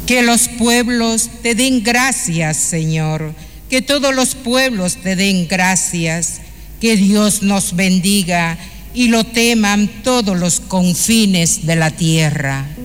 Que los pueblos te den gracias, Señor. Que todos los pueblos te den gracias. Que Dios nos bendiga y lo teman todos los confines de la tierra.